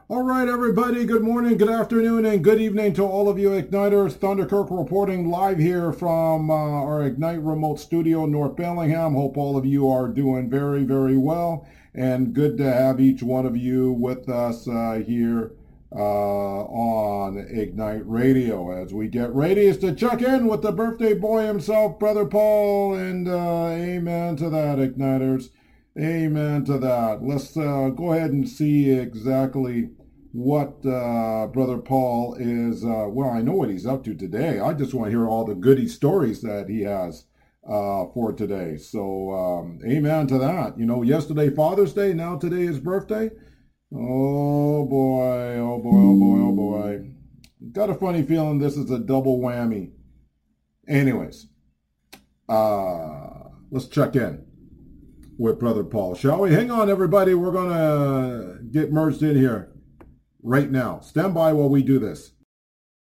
All right, everybody, good morning, good afternoon, and good evening to all of you Igniters. Thunderkirk reporting live here from our Ignite remote studio in North Bellingham. Hope all of you are doing very, very well, and good to have each one of you with us here on Ignite Radio as we get ready to check in with the birthday boy himself, Brother Paul, and amen to that, Igniters. Amen to that. Let's go ahead and see exactly what Brother Paul is, well, I know what he's up to today. I just want to hear all the goody stories that he has for today. So, amen to that. You know, yesterday Father's Day, now today is birthday. Oh boy, oh boy, oh boy, oh boy. Got a funny feeling this is a double whammy. Anyways, let's check in with Brother Paul, shall we? Hang on, everybody. We're going to get merged in here right now. Stand by while we do this.